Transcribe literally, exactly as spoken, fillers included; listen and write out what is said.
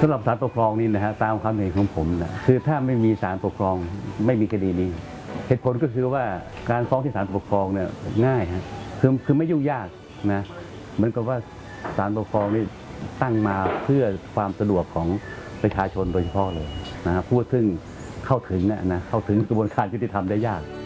สำหรับศาลปกครองนี่นะฮะตามความเห็นของผมนะคือถ้าไม่มีศาลปกครองไม่มีคดีนี้เหตุผลก็คือว่าการฟ้องที่ศาลปกครองเนี่ยง่ายฮะคือคือไม่ยุ่งยากนะเหมือนกับว่าศาลปกครองนี่ตั้งมาเพื่อความสะดวกของประชาชนโดยเฉพาะเลยนะครับผู้ซึ่งเข้าถึงนะเข้าถึงกระบวนการยุติธรรมได้ยาก